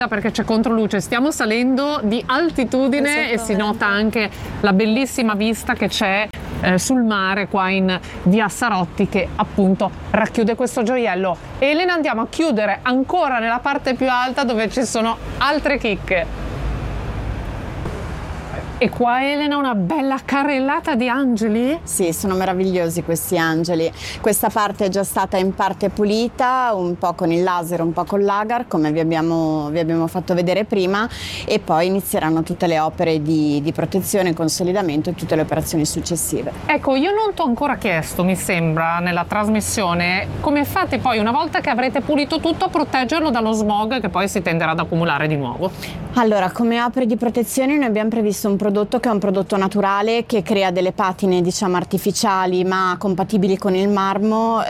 perché c'è controluce, stiamo salendo di altitudine e si nota anche la bellissima vista che c'è sul mare qua in via Sarotti, che appunto racchiude questo gioiello. Elena, andiamo a chiudere ancora nella parte più alta dove ci sono altre chicche. E qua, Elena, una bella carrellata di angeli? Sì, sono meravigliosi questi angeli. Questa parte è già stata in parte pulita, un po' con il laser, un po' con l'agar, come vi abbiamo fatto vedere prima, e poi inizieranno tutte le opere di protezione, consolidamento e tutte le operazioni successive. Ecco, io non t'ho ancora chiesto, mi sembra, nella trasmissione, come fate poi, una volta che avrete pulito tutto, a proteggerlo dallo smog che poi si tenderà ad accumulare di nuovo? Allora, come opere di protezione noi abbiamo previsto un prodotto che è un prodotto naturale, che crea delle patine, diciamo, artificiali ma compatibili con il marmo,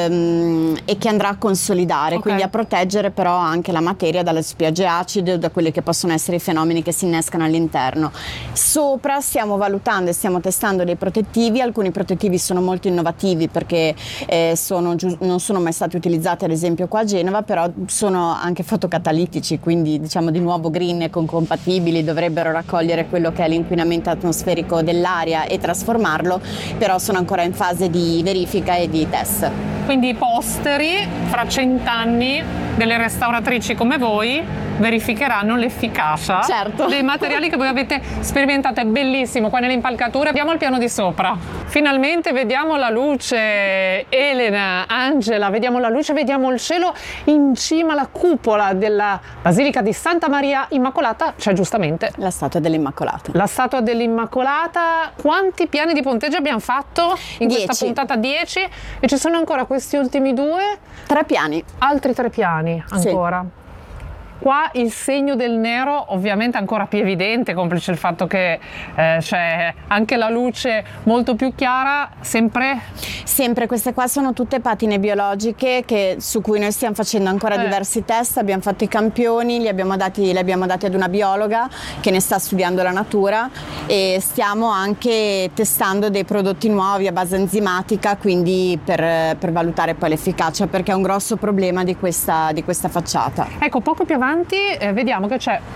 e che andrà a consolidare, quindi a proteggere però anche la materia dalle spiagge acide o da quelli che possono essere i fenomeni che si innescano all'interno. Sopra stiamo valutando e stiamo testando dei protettivi. Alcuni protettivi sono molto innovativi perché non sono mai stati utilizzati ad esempio qua a Genova, però sono anche fotocatalitici, quindi diciamo di nuovo green e compatibili, dovrebbero raccogliere quello che è l'inquinamento atmosferico dell'aria e trasformarlo, però sono ancora in fase di verifica e di test. Quindi i posteri fra 100 anni delle restauratrici come voi verificheranno l'efficacia dei materiali che voi avete sperimentato. È bellissimo qua nell'impalcatura. Andiamo al piano di sopra. Finalmente vediamo la luce, Elena, Angela, vediamo la luce, vediamo il cielo. In cima alla cupola della Basilica di Santa Maria Immacolata c'è giustamente la statua dell'Immacolata. La statua dell'Immacolata. Quanti piani di ponteggio abbiamo fatto in 10. questa puntata? 10. E ci sono ancora questi ultimi 2? 3 piani. Altri 3 piani ancora. Sì. Qua il segno del nero ovviamente ancora più evidente, complice il fatto che c'è anche la luce molto più chiara. Sempre queste qua sono tutte patine biologiche su cui noi stiamo facendo ancora diversi test. Abbiamo fatto i campioni, li abbiamo dati ad una biologa che ne sta studiando la natura, e stiamo anche testando dei prodotti nuovi a base enzimatica, quindi per valutare poi l'efficacia, perché è un grosso problema di questa facciata. Ecco, poco più avanti vediamo che c'è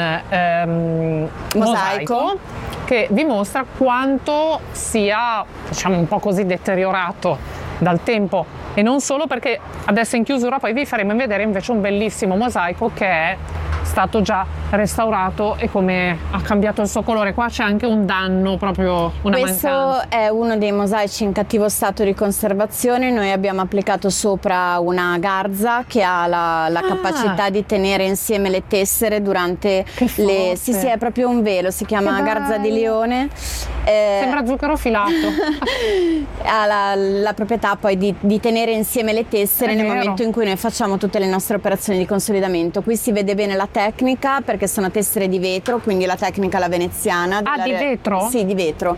un mosaico che vi mostra quanto sia, diciamo, un po' così deteriorato dal tempo, e non solo, perché adesso in chiusura poi vi faremo vedere invece un bellissimo mosaico che è stato già restaurato e come ha cambiato il suo colore. Qua c'è anche un danno, proprio una mancanza. Questo è uno dei mosaici in cattivo stato di conservazione. Noi abbiamo applicato sopra una garza che ha la capacità di tenere insieme le tessere durante le... Sì, è proprio un velo, si chiama garza di leone. Sembra zucchero filato. Ha la proprietà poi di tenere insieme le tessere nel momento in cui noi facciamo tutte le nostre operazioni di consolidamento. Qui si vede bene la tecnica, perché sono tessere di vetro, quindi la tecnica alla veneziana. Di vetro? Sì, di vetro.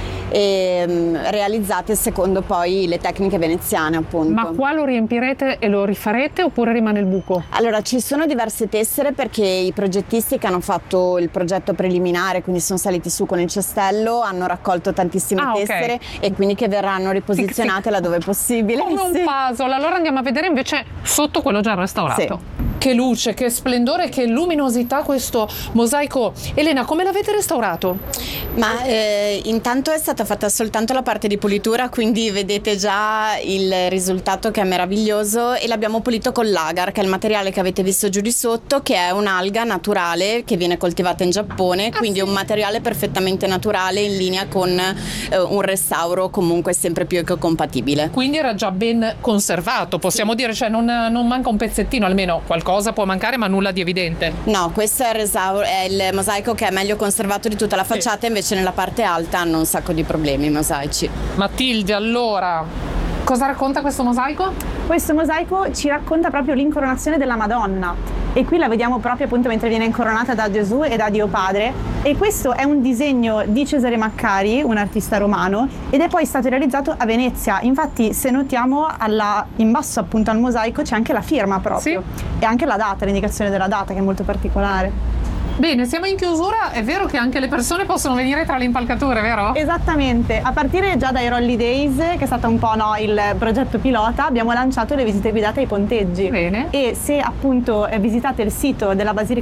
Realizzate secondo poi le tecniche veneziane, appunto. Ma qua lo riempirete e lo rifarete oppure rimane il buco? Allora, ci sono diverse tessere, perché i progettisti che hanno fatto il progetto preliminare, quindi sono saliti su con il cestello, hanno raccolto tantissime tessere e quindi che verranno riposizionate laddove possibile. Come un puzzle. Allora andiamo a vedere invece sotto quello già restaurato. Sì. Che luce, che splendore, che luminosità questo mosaico. Elena, come l'avete restaurato? Ma intanto è stata fatta soltanto la parte di pulitura, quindi vedete già il risultato che è meraviglioso, e l'abbiamo pulito con l'agar, che è il materiale che avete visto giù di sotto, che è un'alga naturale che viene coltivata in Giappone, quindi è un materiale perfettamente naturale, in linea con un restauro comunque sempre più ecocompatibile. Quindi era già ben conservato, possiamo dire, cioè non manca un pezzettino, almeno qualcosa può mancare, ma nulla di evidente. No, questo è il mosaico che è meglio conservato di tutta la facciata, invece nella parte alta hanno un sacco di problemi i mosaici. Matilde, allora, cosa racconta questo mosaico? Questo mosaico ci racconta proprio l'incoronazione della Madonna, e qui la vediamo proprio appunto mentre viene incoronata da Gesù e da Dio Padre, e questo è un disegno di Cesare Maccari, un artista romano, ed è poi stato realizzato a Venezia. Infatti, se notiamo in basso appunto al mosaico c'è anche la firma proprio, e anche la data, l'indicazione della data, che è molto particolare. Bene, siamo in chiusura, è vero che anche le persone possono venire tra le impalcature, vero? Esattamente, a partire già dai Rolly Days, che è stato un po' il progetto pilota, abbiamo lanciato le visite guidate ai ponteggi. Bene. E se appunto visitate il sito della Basilica